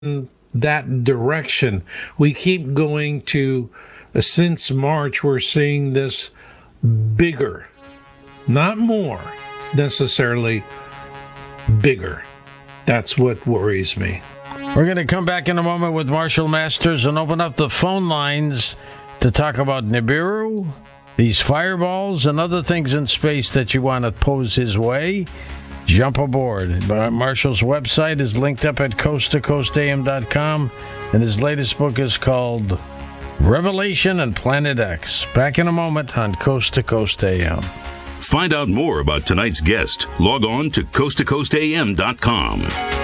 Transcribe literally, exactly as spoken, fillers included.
that direction. We keep going to, uh, since March, we're seeing this bigger, not more necessarily, bigger. That's what worries me. We're going to come back in a moment with Marshall Masters and open up the phone lines to talk about Nibiru, these fireballs, and other things in space that you want to pose his way. Jump aboard. Marshall's website is linked up at coast to coast a m dot com, and his latest book is called Revelation and Planet X. Back in a moment on Coast to Coast A M. Find out more about tonight's guest. Log on to coast to coast a m dot com.